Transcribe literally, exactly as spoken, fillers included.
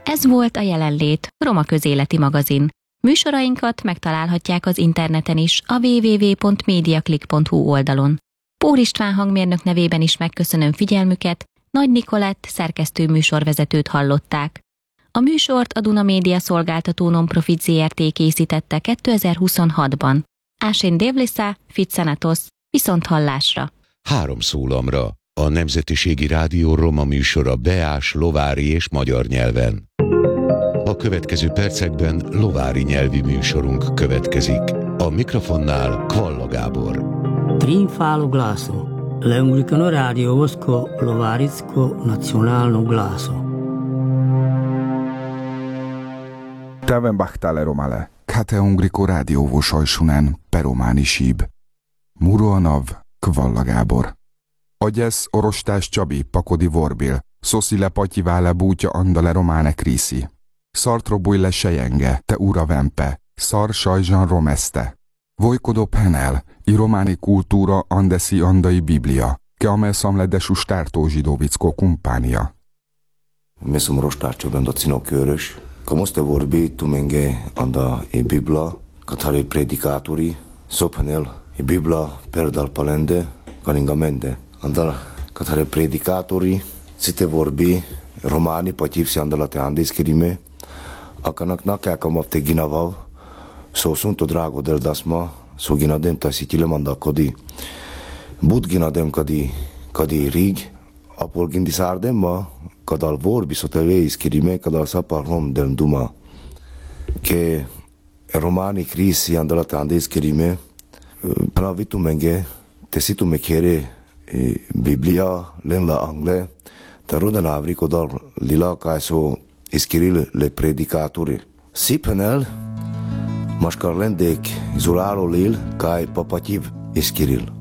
Ez volt a Jelenlét, Roma közéleti magazin. Műsorainkat megtalálhatják az interneten is a double-u double-u double-u pont mediaclick pont hu oldalon. Pór István hangmérnök nevében is megköszönöm figyelmüket, Nagy Nikolett szerkesztő műsorvezetőt hallották. A műsort a Duna Média Szolgáltató Nonprofit zé er té készítette kétezer-huszonhatban. Ásén Dévlisa, Fitzenatos, viszont hallásra. Három szólamra. A Nemzetiségi Rádió roma műsora beás, lovári és magyar nyelven. A következő percekben lovári nyelvi műsorunk következik. A mikrofonnál Kvalla Gábor. Trinfalo glaso. L'Anglicano Radio Vosko Lovaritsko Nacionalno glaso. Teven bahtale romale. Kate Ungrico Radio Vosajsunen Peromani síb. Muroanav Kvalla Gábor. Agyesz orostás Csabi Pakodi Vorbil. Szoszile Patyivále bútja andale romane krisi. Szartrobujle sejenge, te ura vempe, szar sajzsan romeste. Vojkodo penel, i romani kultúra andeszi andai biblia, ke amel samle desus tártó zsidovicko kumpánia. Me som rostárcsöben a cinokőrös, ka moste vorbi tumenge anda e bibla, katari predikátori, szophenel e bibla perdal palende, kaninga mende. Andal katari predikátori, szite vorbi romani patyivsi andalate andészkirime, akanak nakelkamapte ginavav, szó szunto drágo del dasma, szó ginadem taszitile manda kodi. Bud ginadem kadi, kadi rig, apol gindi szárdemma, kadal vorbi szotevéis kirime, kadal szapar rom del duma. Ke romani krisi andalate andészkirime, panavitumenge, tesitume kere Biblia, len la angle, ta rodan avri kodal lila kaiso iskiril le predicatori. Sipenel, maskarlendek izolalo lil kai papativ iskiril.